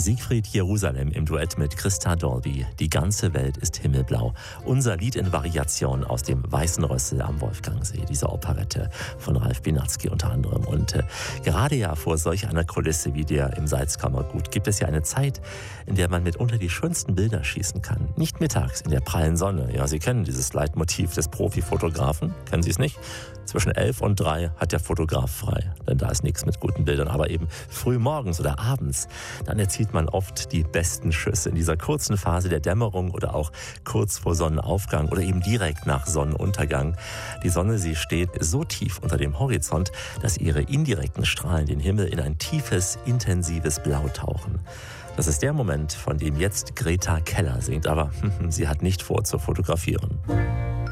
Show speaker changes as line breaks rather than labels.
Siegfried Jerusalem im Duett mit Christa Dolby. Die ganze Welt ist himmelblau. Unser Lied in Variation aus dem Weißen Rössel am Wolfgangsee, dieser Operette von Ralf Biernacki unter anderem. Und gerade ja vor solch einer Kulisse wie der im Salzkammergut gibt es ja eine Zeit, in der man mitunter die schönsten Bilder schießen kann. Nicht mittags in der prallen Sonne. Ja, Sie kennen dieses Leitmotiv des Profifotografen. Kennen Sie es nicht? Zwischen 11 und 3 hat der Fotograf frei, denn da ist nichts mit guten Bildern. Aber eben früh morgens oder abends, dann erzielt man oft die besten Schüsse in dieser kurzen Phase der Dämmerung oder auch kurz vor Sonnenaufgang oder eben direkt nach Sonnenuntergang. Die Sonne, sie steht so tief unter dem Horizont, dass ihre indirekten Strahlen den Himmel in ein tiefes, intensives Blau tauchen. Das ist der Moment, von dem jetzt Greta Keller singt, aber sie hat nicht vor zu fotografieren.